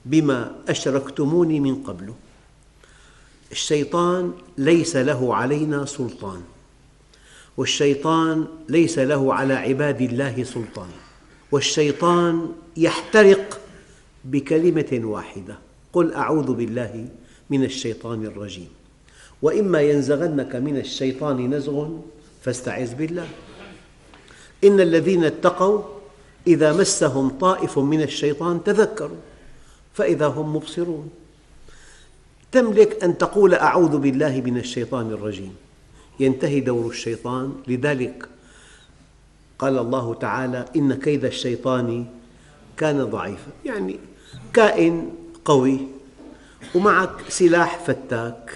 بما أشركتموني من قبل. الشيطان ليس له علينا سلطان، والشيطان ليس له على عباد الله سلطان، والشيطان يحترق بكلمة واحدة: قل أعوذ بالله من الشيطان الرجيم، وإما ينزغنك من الشيطان نزغ فاستعذ بالله. إن الذين اتقوا إذا مسهم طائف من الشيطان تذكروا فإذا هم مبصرون. تملك أن تقول أعوذ بالله من الشيطان الرجيم، ينتهي دور الشيطان. لذلك قال الله تعالى: إن كيد الشيطان كان ضعيفا. يعني كائن قوي ومعك سلاح فتاك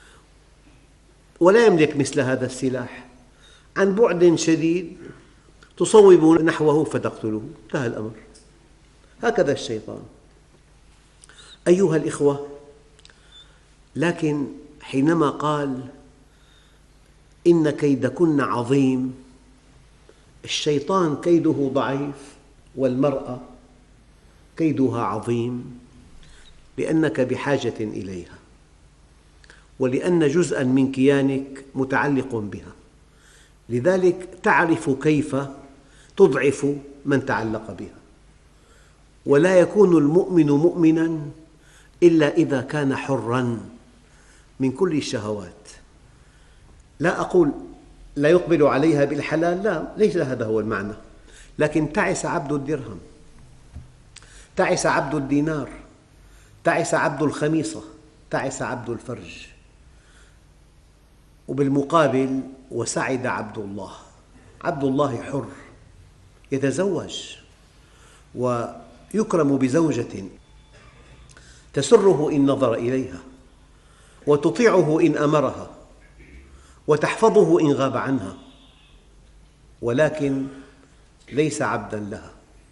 ولا يملك مثل هذا السلاح، عن بعد شديد تصوب نحوه فتقتله، انتهى الأمر. هكذا الشيطان أيها الإخوة. لكن حينما قال إن كيدكن عظيم، الشيطان كيده ضعيف والمرأة كيدها عظيم، لأنك بحاجة إليها، ولأن جزءاً من كيانك متعلق بها. لذلك تعرف كيف تضعف من تعلق بها. ولا يكون المؤمن مؤمناً إلا إذا كان حراً من كل الشهوات. لا أقول لا يقبل عليها بالحلال، لا، ليس هذا هو المعنى، لكن تعس عبد الدرهم، تعس عبد الدينار، تعس عبد الخميصة، تعس عبد الفرج. وبالمقابل وسعد عبد الله. عبد الله حر، يتزوج ويكرم بزوجة تسره إن نظر إليها، وتطيعه إن أمرها، وتحفظه إن غاب عنها، ولكن ليس عبداً لها.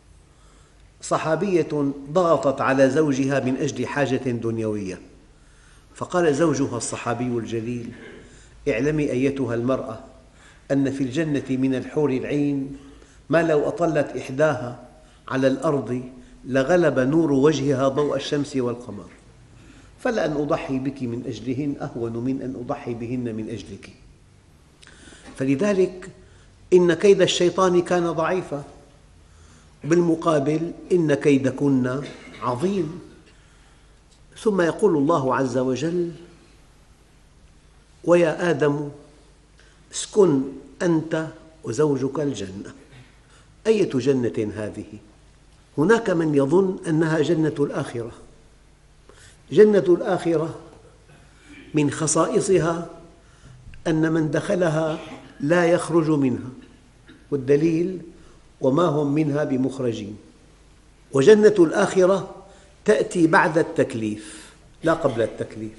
صحابية ضغطت على زوجها من أجل حاجة دنيوية، فقال زوجها الصحابي الجليل: اعلمي أيتها المرأة أن في الجنة من الحور العين ما لو أطلت إحداها على الأرض لغلب نور وجهها ضوء الشمس والقمر، فلأن أضحي بك من أجلهن أهون من أن أضحي بهن من أجلك. فلذلك إن كيد الشيطان كان ضعيفا، بالمقابل إن كيدكن عظيم. ثم يقول الله عز وجل: ويا آدم اسكن أنت وزوجك الجنة. أية جنة هذه؟ هناك من يظن أنها جنة الآخرة. جنة الآخرة من خصائصها أن من دخلها لا يخرج منها، والدليل: وما هم منها بمخرجين. وجنة الآخرة تأتي بعد التكليف لا قبل التكليف.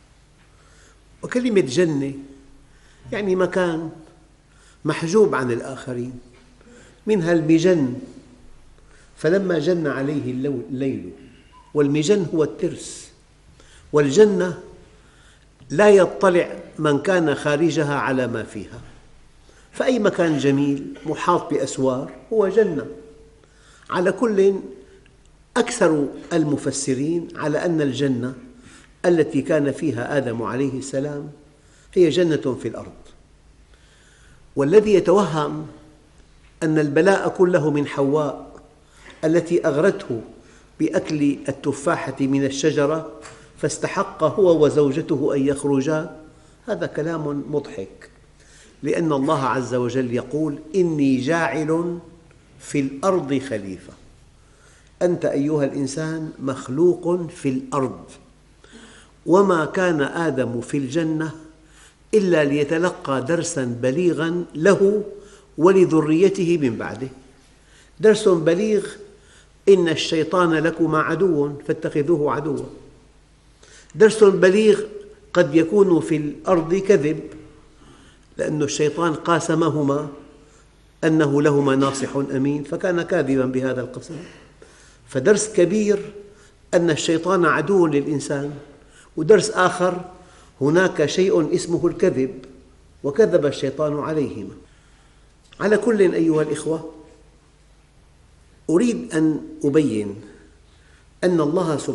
وكلمة جنة يعني مكان محجوب عن الآخرين، منها المجن، فلما جن عليه الليل، والمجن هو الترس. والجنة لا يطلع من كان خارجها على ما فيها، فأي مكان جميل محاط بأسوار هو جنة. على كل، أكثر المفسرين على أن الجنة التي كان فيها آدم عليه السلام هي جنة في الأرض. والذي يتوهم أن البلاء كله من حواء التي أغرته بأكل التفاحة من الشجرة فاستحق هو وزوجته أن يخرجا، هذا كلام مضحك، لأن الله عز وجل يقول: إني جاعل في الأرض خليفة. أنت أيها الإنسان مخلوق في الأرض، وما كان آدم في الجنة إلا ليتلقى درساً بليغاً له ولذريته من بعده. درس بليغ: إن الشيطان لكما عدو فاتخذوه عدواً. درس بليغ: قد يكون في الأرض كذب، لأن الشيطان قاسمهما أنه لهما ناصح أمين فكان كاذباً بهذا القسم. فدرس كبير أن الشيطان عدو للإنسان. ودرس آخر: هناك شيء اسمه الكذب، وكذب الشيطان عليهما. على كل أيها الإخوة، أريد أن أبين أن الله